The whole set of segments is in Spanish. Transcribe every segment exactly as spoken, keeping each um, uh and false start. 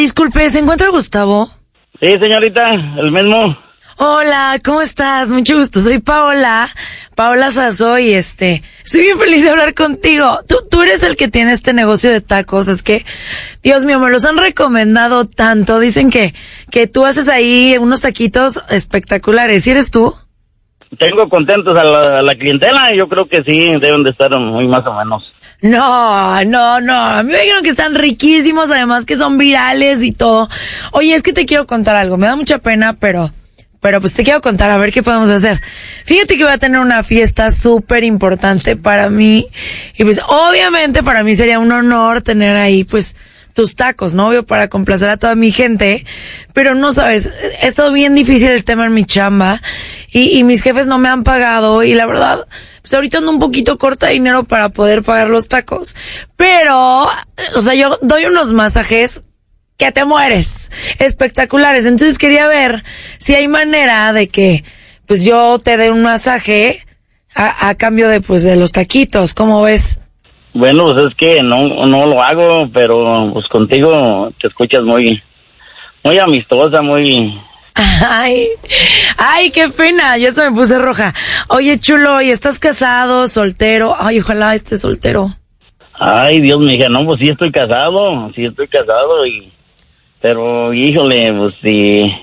disculpe, ¿se encuentra Gustavo? Sí, señorita, el mismo. Hola, ¿cómo estás? Mucho gusto, soy Paola, Paola Sazo, y este, estoy bien feliz de hablar contigo. Tú, tú eres el que tiene este negocio de tacos, es que, Dios mío, me los han recomendado tanto, dicen que, que tú haces ahí unos taquitos espectaculares, ¿sí eres tú? Tengo contentos a la, a la clientela, y yo creo que sí, deben de estar muy más o menos. No, no, no, a mí me dijeron que están riquísimos, además que son virales y todo. Oye, es que te quiero contar algo, me da mucha pena, pero... Pero pues te quiero contar, a ver qué podemos hacer. Fíjate que voy a tener una fiesta súper importante para mí. Y pues obviamente para mí sería un honor tener ahí pues tus tacos, ¿no? Obvio, para complacer a toda mi gente. Pero no sabes, ha estado bien difícil el tema en mi chamba. Y, y mis jefes no me han pagado. Y la verdad, pues ahorita ando un poquito corta de dinero para poder pagar los tacos. Pero, o sea, yo doy unos masajes que te mueres, espectaculares. Entonces quería ver si hay manera de que pues yo te dé un masaje a, a cambio de pues de los taquitos. ¿Cómo ves? Bueno, pues es que no no lo hago, pero pues contigo te escuchas muy muy amistosa, muy... Ay, ay, qué pena, ya se me puse roja. Oye, chulo, ¿y estás casado, soltero? Ay, ojalá estés soltero. Ay, Dios, mija, no, pues sí estoy casado, sí estoy casado y... Pero, híjole, pues sí.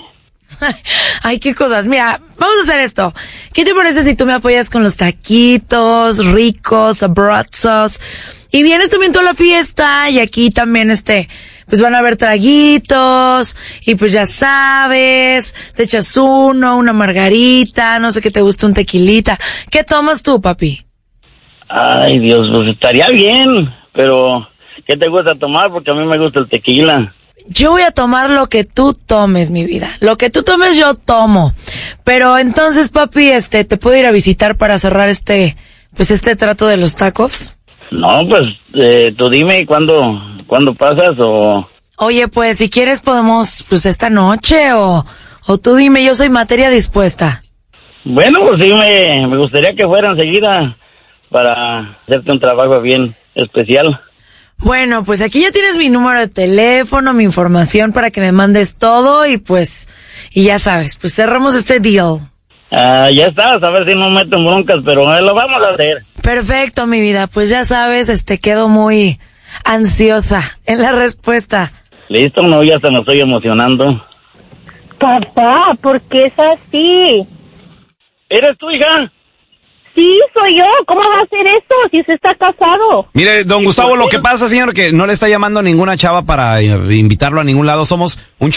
Ay, qué cosas. Mira, vamos a hacer esto. ¿Qué te parece si tú me apoyas con los taquitos ricos, sabrosos? Y vienes también toda la fiesta y aquí también este, pues van a haber traguitos y pues ya sabes, te echas uno, una margarita, no sé qué te gusta, un tequilita. ¿Qué tomas tú, papi? Ay, Dios, pues estaría bien, pero ¿qué te gusta tomar? Porque a mí me gusta el tequila. Yo voy a tomar lo que tú tomes, mi vida. Lo que tú tomes, yo tomo. Pero entonces, papi, este, ¿te puedo ir a visitar para cerrar este, pues este trato de los tacos? No, pues, eh, tú dime cuándo, cuándo pasas o... Oye, pues, si quieres podemos, pues, esta noche o, o tú dime, yo soy materia dispuesta. Bueno, pues sí, me, me gustaría que fuera enseguida para hacerte un trabajo bien especial. Bueno, pues aquí ya tienes mi número de teléfono, mi información para que me mandes todo y pues, y ya sabes, pues cerramos este deal. Ah, ya estás, a ver si no meto en broncas, pero eh, lo vamos a hacer. Perfecto, mi vida, pues ya sabes, este, quedo muy ansiosa en la respuesta. Listo, no, ya hasta me estoy emocionando. Papá, ¿por qué es así? ¿Eres tu hija? Sí, soy yo. ¿Cómo va a hacer eso si usted está casado? Mire, don Gustavo, lo que pasa, señor, que no le está llamando a ninguna chava para eh, invitarlo a ningún lado. Somos un